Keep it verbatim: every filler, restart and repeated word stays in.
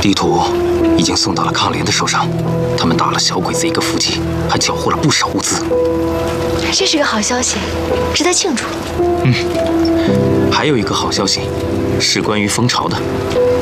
地图已经送到了抗联的手上，他们打了小鬼子一个伏击，还缴获了不少物资。 这是个好消息，值得庆祝。 嗯，还有一个好消息，是关于蜂巢的。